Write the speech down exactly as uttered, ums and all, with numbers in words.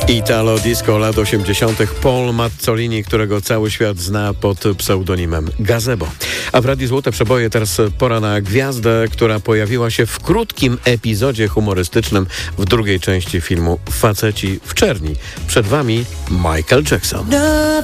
Italo disco lat osiemdziesiątych. Paul Mazzolini, którego cały świat zna pod pseudonimem Gazebo. A w Radiu Złote Przeboje teraz pora na gwiazdę, która pojawiła się w krótkim epizodzie humorystycznym w drugiej części filmu Faceci w czerni. Przed wami Michael Jackson.